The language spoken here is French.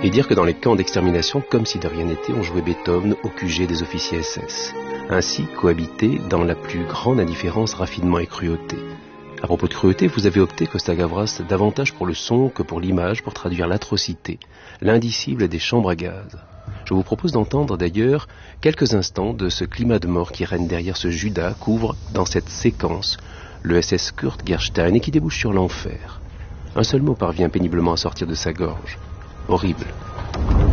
et dire que dans les camps d'extermination, comme si de rien n'était, on jouait Beethoven au QG des officiers SS. Ainsi cohabiter dans la plus grande indifférence, raffinement et cruauté. À propos de cruauté, vous avez opté, Costa Gavras, davantage pour le son que pour l'image pour traduire l'atrocité, l'indicible des chambres à gaz. Je vous propose d'entendre d'ailleurs quelques instants de ce climat de mort qui règne derrière ce Judas qu'ouvre dans cette séquence le SS Kurt Gerstein et qui débouche sur l'enfer. Un seul mot parvient péniblement à sortir de sa gorge. Horrible.